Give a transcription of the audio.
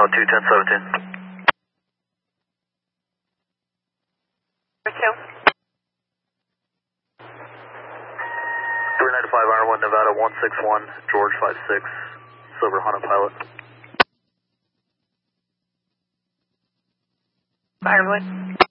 Pilot 21017. 395 Iron 1 Nevada 161 George 56 Silver Honda Pilot. Firewood.